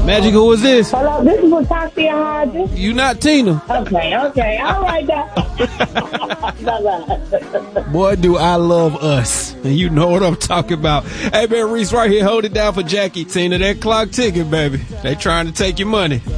Magic, who is this? Hello, this is Latasha Hodges. You not Tina. Okay. All right, bye-bye. Boy, do I love Us. And you know what I'm talking about. Hey, man, Reese right here. Hold it down for Jackie. Tina, that clock ticking, baby. They trying to take your money.